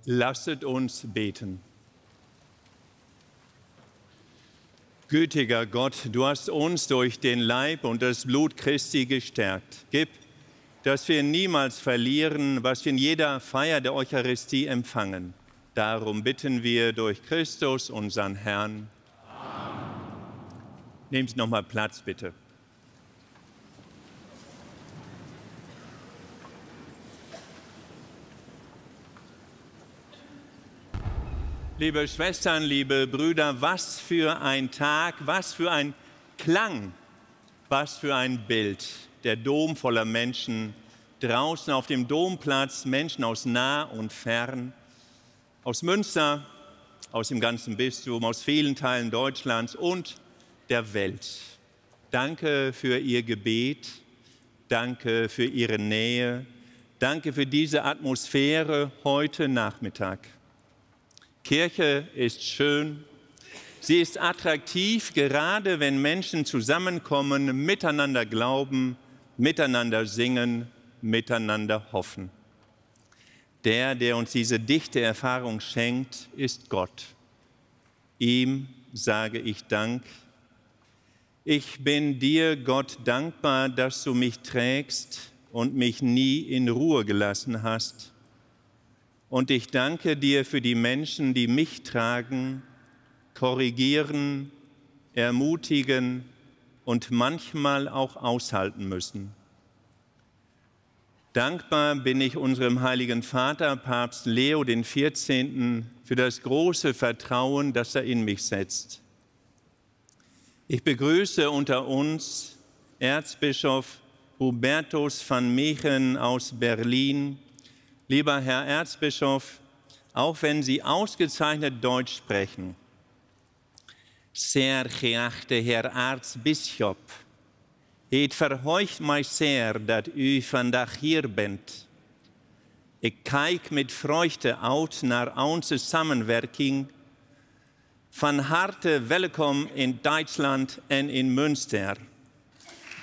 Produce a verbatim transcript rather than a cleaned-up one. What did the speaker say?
Lasset uns beten. Gütiger Gott, du hast uns durch den Leib und das Blut Christi gestärkt. Gib, dass wir niemals verlieren, was wir in jeder Feier der Eucharistie empfangen. Darum bitten wir durch Christus, unseren Herrn. Amen. Nehmen Sie noch mal Platz, bitte. Liebe Schwestern, liebe Brüder, was für ein Tag, was für ein Klang, was für ein Bild. Der Dom voller Menschen, draußen auf dem Domplatz, Menschen aus nah und fern, aus Münster, aus dem ganzen Bistum, aus vielen Teilen Deutschlands und der Welt. Danke für Ihr Gebet, danke für Ihre Nähe, danke für diese Atmosphäre heute Nachmittag. Kirche ist schön, sie ist attraktiv, gerade wenn Menschen zusammenkommen, miteinander glauben, miteinander singen, miteinander hoffen. Der, der uns diese dichte Erfahrung schenkt, ist Gott. Ihm sage ich Dank. Ich bin dir, Gott, dankbar, dass du mich trägst und mich nie in Ruhe gelassen hast. Und ich danke dir für die Menschen, die mich tragen, korrigieren, ermutigen und manchmal auch aushalten müssen. Dankbar bin ich unserem heiligen Vater, Papst Leo den vierzehnten, für das große Vertrauen, das er in mich setzt. Ich begrüße unter uns Erzbischof Hubertus van Meegen aus Berlin. Lieber Herr Erzbischof, auch wenn Sie ausgezeichnet Deutsch sprechen, sehr geachte Herr Erzbisschop, het verheugt mij zeer dat u vandaag hier bent. Ik kijk met vreugde uit naar onze samenwerking. Van harte welkom in Duitsland en in Münster.